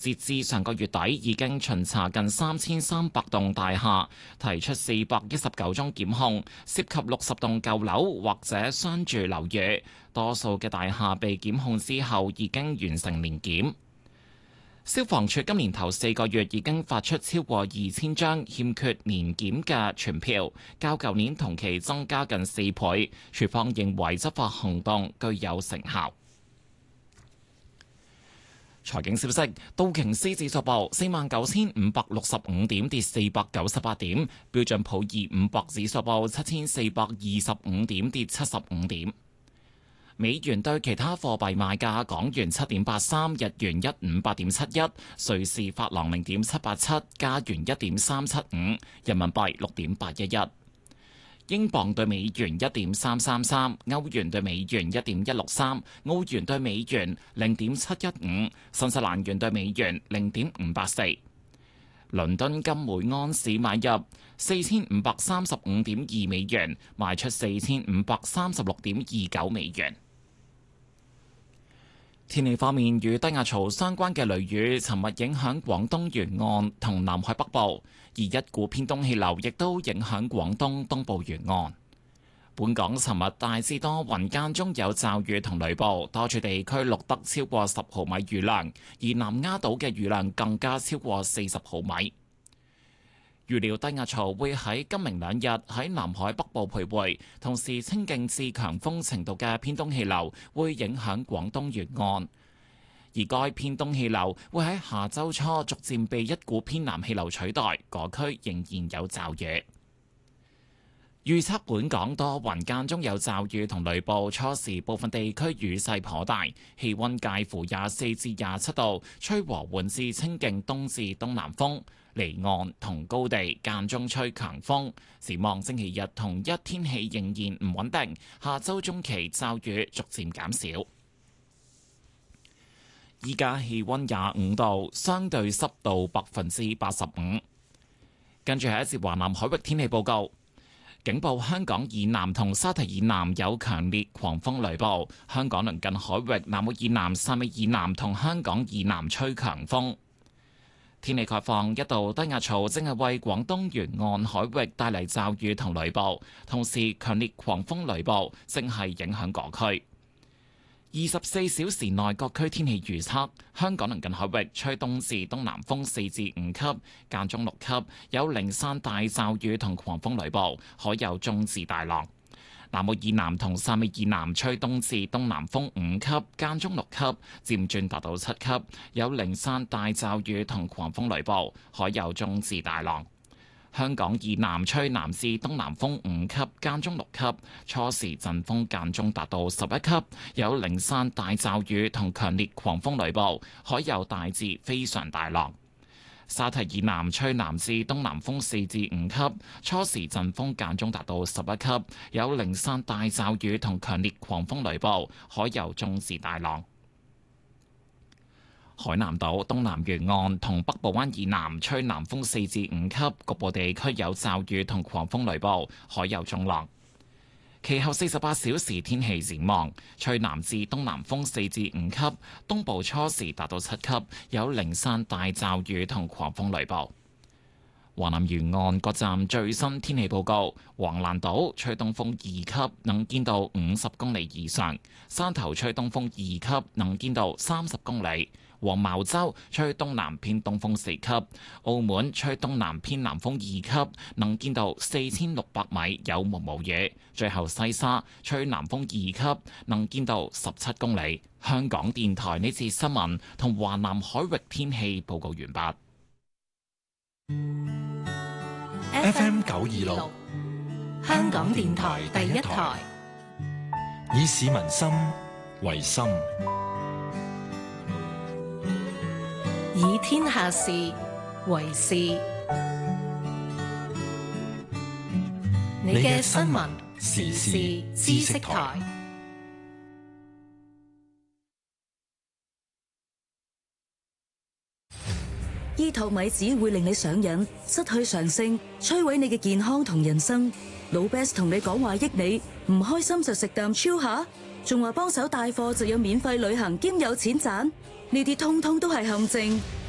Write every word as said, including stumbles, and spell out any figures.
截至上個月底，已經巡查近三千三百棟大廈，提出四百一十九宗檢控，涉及六十棟舊樓或者商住樓宇。多數嘅大廈被檢控之後，已經完成年檢。消防處今年頭四個月已經發出超過二千張欠缺年檢嘅傳票，較舊年同期增加近四倍。處方認為執法行動具有成效。財經消息，道瓊斯指數報四萬九千五百六十五點，跌四百九十八點；標準普爾五百指數報七千四百二十五點，跌七十五點。美元對其他貨幣賣價：港元七點八三，日元一五八點七一，瑞士法郎零點七八七，加元一點三七五，人民幣六點八一一，英鎊對美元一點三三三，歐元對美元一點一六三，澳元對美元零點七一五，新西蘭元對美元零點五八四。倫敦金每安士買入四千五百三十五點二美元，賣出四千五百三十六點二九美元。天氣方面，與低壓槽相關嘅雷雨，尋日影響廣東沿岸同南海北部，而一股偏東氣流亦都影響廣東東部沿岸。本港尋日大致多雲，間中有驟雨同雷暴，多處地區錄得超過十毫米雨量，而南丫島嘅雨量更加超過四十毫米。預料低壓槽會喺今明兩日喺南海北部徘徊，同時清勁至強風程度嘅偏東氣流會影響廣東沿岸，而該偏東氣流會喺下週初逐漸被一股偏南氣流取代，嗰區仍然有驟雨。預測本港多雲，間中有驟雨同雷暴，初時部分地區雨勢頗大，氣溫介乎廿四至廿七度，吹和緩至清勁東至東南風，離岸同高地間中吹強風。展望星期日同一天氣仍然唔穩定，下周中期驟雨逐漸減少。依家氣溫廿五度，相對濕度百分之八十五。跟住係一節華南海域天氣報告。警報：香港以南同沙堤以南有強烈狂風雷暴，香港鄰近海域南澳以南、汕尾以南同香港以南吹強風。天氣概況：一道低壓槽正係為廣東沿岸海域帶嚟驟雨同雷暴，同時強烈狂風雷暴正係影響各區。二十四小時內各區天氣預測：香港鄰近海域吹東至東南風四至五級，間中六級，有零散大驟雨同狂風雷暴，海有中至大浪。南澳以南同汕尾以南吹東至東南風五級，間中六級，漸轉達到七級，有零散大驟雨同狂風雷暴，海有中至大浪。香港以南吹南至東南風五級，間中六級，初時陣風間中達到十一級，有零散大驟雨同強烈狂風雷暴，海有大至非常大浪。沙堤以南吹南至東南風四至五級，初時陣風間中達到十一級，有零散大驟雨同強烈狂風雷暴，海有中至大浪。海南島東南沿岸同北部灣以南吹南風四至五級，局部地區有驟雨同狂風雷暴，海有中浪。其後四十八小時天氣展望：吹南至東南風四至五級，東部初時達到七級，有零散大驟雨同狂風雷暴。華南沿岸各站最新天氣報告：橫瀾島吹東風二級，能見度五十公里以上；山頭吹東風二級，能見度三十公里。黃茅洲吹東南偏東風四級，澳門吹東南偏南風二級，能見度四千六百米，有毛毛雨。最後西沙吹南風二級，能見度十七公里。香港電台呢次新聞同華南海域天氣報告完畢。 F M 九二六，香港電台第一台，以市民心為心。 以天下事為事。你嘅新聞時事知識台。 醫托米只會令你上癮，失去常性，摧毀你嘅健康同人生。老 Best 同你講話益你，唔開心就食啖超下，仲話幫手帶貨就有免費旅行兼有錢賺，呢啲通通都係陷阱。